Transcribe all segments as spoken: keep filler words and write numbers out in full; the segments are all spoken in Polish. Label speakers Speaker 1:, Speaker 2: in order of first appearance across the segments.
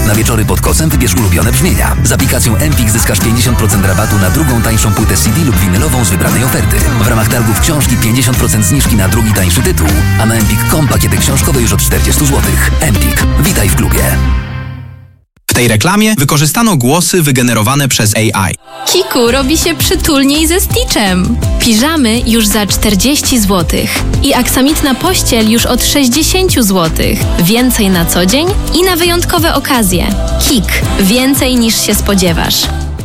Speaker 1: Na wieczory pod kocem wybierz ulubione brzmienia. Z aplikacją Empik zyskasz pięćdziesiąt procent rabatu na drugą tańszą płytę C D lub winylową z wybranej oferty. W ramach targów książki pięćdziesiąt procent zniżki na drugi tańszy tytuł, a na Empik kropka com pakiety książkowe już od czterdzieści złotych. Empik. Witaj w klubie.
Speaker 2: W tej reklamie wykorzystano głosy wygenerowane przez A I.
Speaker 3: Kiku robi się przytulniej ze Stitchem. Piżamy już za czterdzieści złotych i aksamitna pościel już od sześćdziesiąt złotych. Więcej na co dzień i na wyjątkowe okazje. Kik. Więcej niż się spodziewasz.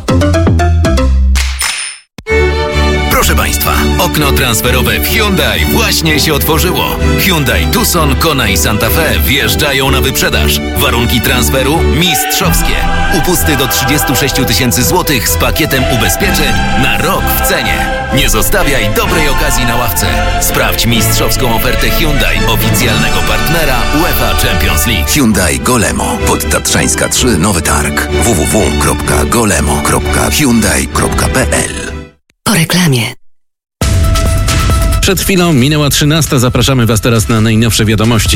Speaker 4: Proszę Państwa, okno transferowe w Hyundai właśnie się otworzyło. Hyundai Tucson, Kona i Santa Fe wjeżdżają na wyprzedaż. Warunki transferu mistrzowskie. Upusty do trzydzieści sześć tysięcy złotych z pakietem ubezpieczeń na rok w cenie. Nie zostawiaj dobrej okazji na ławce. Sprawdź mistrzowską ofertę Hyundai, oficjalnego partnera UEFA Champions League.
Speaker 1: Hyundai Golemo. Podtatrzańska trzy, Nowy Targ. w w w kropka golemo kropka hyundai kropka p l.
Speaker 5: Po reklamie.
Speaker 6: Przed chwilą minęła trzynasta. Zapraszamy Was teraz na najnowsze wiadomości.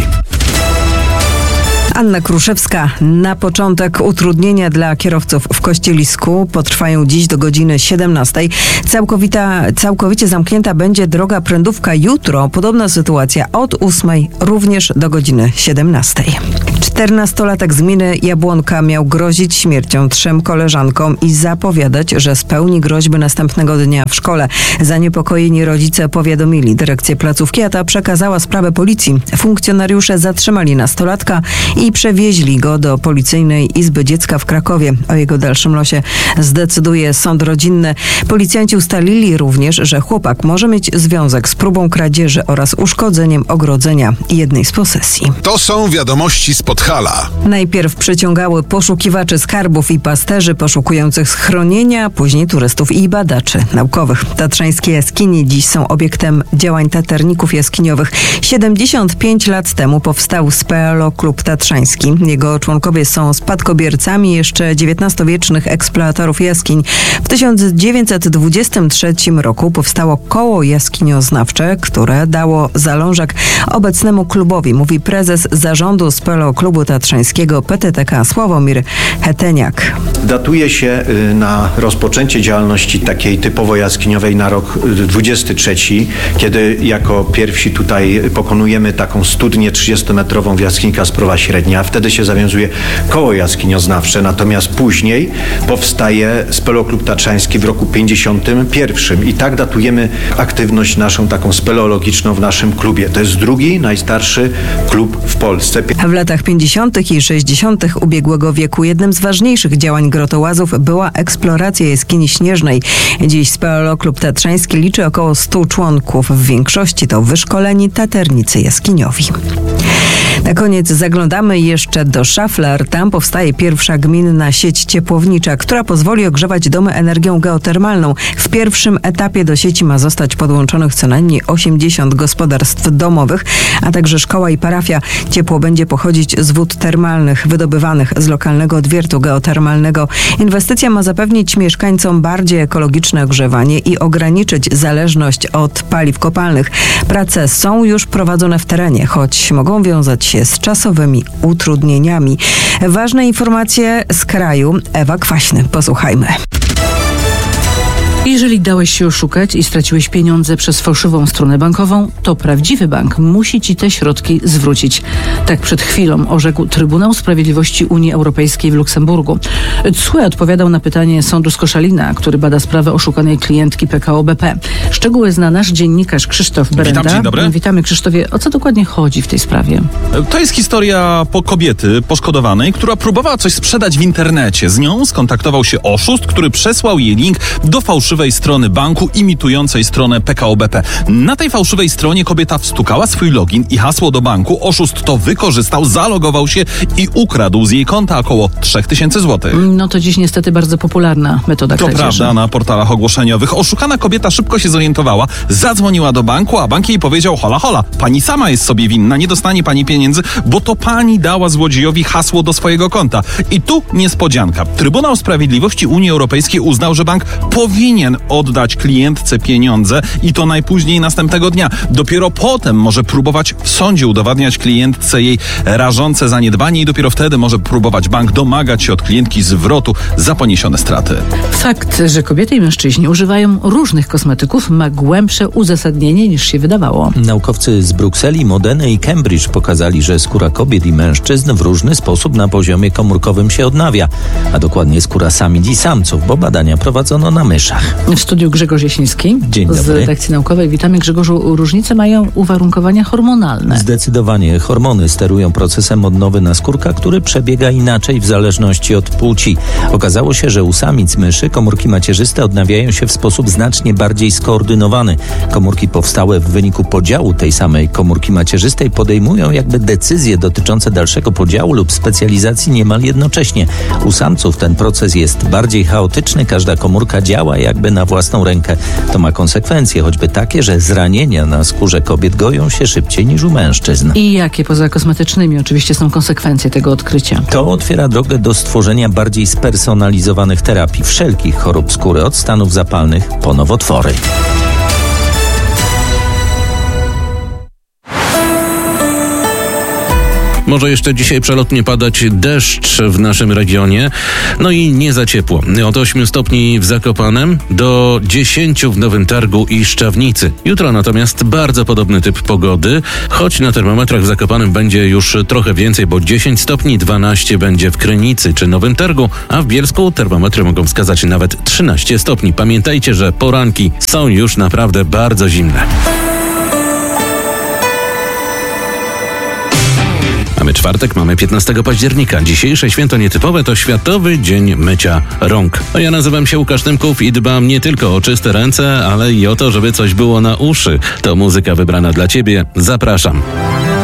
Speaker 7: Anna Kruszewska. Na początek utrudnienia dla kierowców w Kościelisku potrwają dziś do godziny siedemnastej. Całkowita, całkowicie zamknięta będzie droga prędówka jutro. Podobna sytuacja od ósmej również do godziny siedemnastej. Czternastolatek z gminy Jabłonka miał grozić śmiercią trzem koleżankom i zapowiadać, że spełni groźby następnego dnia w szkole. Zaniepokojeni rodzice powiadomili dyrekcję placówki, a ta przekazała sprawę policji. Funkcjonariusze zatrzymali nastolatka i przewieźli go do Policyjnej Izby Dziecka w Krakowie. O jego dalszym losie zdecyduje sąd rodzinny. Policjanci ustalili również, że chłopak może mieć związek z próbą kradzieży oraz uszkodzeniem ogrodzenia jednej z posesji.
Speaker 8: To są wiadomości z Podhala.
Speaker 7: Najpierw przyciągały poszukiwaczy skarbów i pasterzy poszukujących schronienia, później turystów i badaczy naukowych. Tatrzańskie jaskinie dziś są obiektem działań taterników jaskiniowych. siedemdziesiąt pięć lat temu powstał Speleolo Klub Tatrzański. Jego członkowie są spadkobiercami jeszcze dziewiętnastowiecznych eksploatorów jaskiń. W tysiąc dziewięćset dwudziestym trzecim roku powstało koło jaskinioznawcze, które dało zalążek obecnemu klubowi, mówi prezes zarządu Speleolo Klubu Tatrzańskiego P T T K Sławomir Heteniak.
Speaker 9: Datuje się na rozpoczęcie działalności takiej typowo jaskiniowej na rok dwudziesty trzeci, kiedy jako pierwsi tutaj pokonujemy taką studnię trzydziestometrową w jaskini Kasprowa Średnia. Wtedy się zawiązuje koło jaskinioznawcze, natomiast później powstaje Speleolo Klub Tatrzański w roku pięćdziesiątym pierwszym i tak datujemy aktywność naszą taką speleologiczną w naszym klubie. To jest drugi najstarszy klub w Polsce.
Speaker 7: W latach pięćdziesiątych i sześćdziesiątych ubiegłego wieku jednym z ważniejszych działań grotołazów była eksploracja jaskini śnieżnej. Dziś Speleolo Klub Tatrzański liczy około stu członków. W większości to wyszkoleni taternicy jaskiniowi. Na koniec zaglądamy jeszcze do Szaflar. Tam powstaje pierwsza gminna sieć ciepłownicza, która pozwoli ogrzewać domy energią geotermalną. W pierwszym etapie do sieci ma zostać podłączonych co najmniej osiemdziesiąt gospodarstw domowych, a także szkoła i parafia. Ciepło będzie pochodzić z wód termalnych wydobywanych z lokalnego odwiertu geotermalnego. Inwestycja ma zapewnić mieszkańcom bardziej ekologiczne ogrzewanie i ograniczyć zależność od paliw kopalnych. Prace są już prowadzone w terenie, choć mogą wiązać się z czasowymi utrudnieniami. Ważne informacje z kraju. Ewa Kwaśny. Posłuchajmy.
Speaker 5: Jeżeli dałeś się oszukać i straciłeś pieniądze przez fałszywą stronę bankową, to prawdziwy bank musi ci te środki zwrócić. Tak przed chwilą orzekł Trybunał Sprawiedliwości Unii Europejskiej w Luksemburgu. C U E odpowiadał na pytanie sądu z Koszalina, który bada sprawę oszukanej klientki P K O B P. Szczegóły zna nasz dziennikarz Krzysztof Berenda.
Speaker 6: Witam, dzień dobry.
Speaker 5: Witamy, Krzysztofie. O co dokładnie chodzi w tej sprawie?
Speaker 6: To jest historia po kobiety poszkodowanej, która próbowała coś sprzedać w internecie. Z nią skontaktował się oszust, który przesłał jej link do fałszywej strony banku imitującej stronę P K O B P. Na tej fałszywej stronie kobieta wstukała swój login i hasło do banku. Oszust to wykorzystał, zalogował się i ukradł z jej konta około trzy tysiące złotych.
Speaker 5: No to dziś niestety bardzo popularna metoda kradzieży.
Speaker 6: To prawda, na portalach ogłoszeniowych. Oszukana kobieta szybko się zorientowała, zadzwoniła do banku, a bank jej powiedział: hola, hola, pani sama jest sobie winna, nie dostanie pani pieniędzy, bo to pani dała złodziejowi hasło do swojego konta. I tu niespodzianka. Trybunał Sprawiedliwości Unii Europejskiej uznał, że bank powinien powinien oddać klientce pieniądze i to najpóźniej następnego dnia. Dopiero potem może próbować w sądzie udowadniać klientce jej rażące zaniedbanie i dopiero wtedy może próbować bank domagać się od klientki zwrotu za poniesione straty.
Speaker 5: Fakt, że kobiety i mężczyźni używają różnych kosmetyków, ma głębsze uzasadnienie niż się wydawało.
Speaker 10: Naukowcy z Brukseli, Modeny i Cambridge pokazali, że skóra kobiet i mężczyzn w różny sposób na poziomie komórkowym się odnawia, a dokładnie skóra samid i samców, bo badania prowadzono na myszach.
Speaker 5: W studiu Grzegorz Jasiński
Speaker 10: Dzień dobry.
Speaker 5: z redakcji naukowej. Witamy, Grzegorzu. Różnice mają uwarunkowania hormonalne.
Speaker 10: Zdecydowanie hormony sterują procesem odnowy naskórka, który przebiega inaczej w zależności od płci. Okazało się, że u samic myszy komórki macierzyste odnawiają się w sposób znacznie bardziej skoordynowany. Komórki powstałe w wyniku podziału tej samej komórki macierzystej podejmują jakby decyzje dotyczące dalszego podziału lub specjalizacji niemal jednocześnie. U samców ten proces jest bardziej chaotyczny, każda komórka działa jakby na własną rękę. To ma konsekwencje, choćby takie, że zranienia na skórze kobiet goją się szybciej niż u mężczyzn.
Speaker 5: I jakie poza kosmetycznymi oczywiście są konsekwencje tego odkrycia?
Speaker 10: To otwiera drogę do stworzenia bardziej spersonalizowanych terapii wszelkich chorób skóry, od stanów zapalnych po nowotwory.
Speaker 4: Może jeszcze dzisiaj przelotnie padać deszcz w naszym regionie, no i nie za ciepło. Od ośmiu stopni w Zakopanem do dziesięciu w Nowym Targu i Szczawnicy. Jutro natomiast bardzo podobny typ pogody, choć na termometrach w Zakopanem będzie już trochę więcej, bo dziesięć stopni, dwanaście będzie w Krynicy czy Nowym Targu, a w Bielsku termometry mogą wskazać nawet trzynaście stopni. Pamiętajcie, że poranki są już naprawdę bardzo zimne. Mamy czwartek, mamy piętnastego października. Dzisiejsze święto nietypowe to Światowy Dzień Mycia Rąk. A ja nazywam się Łukasz Tymków i dbam nie tylko o czyste ręce, ale i o to, żeby coś było na uszy. To muzyka wybrana dla Ciebie. Zapraszam.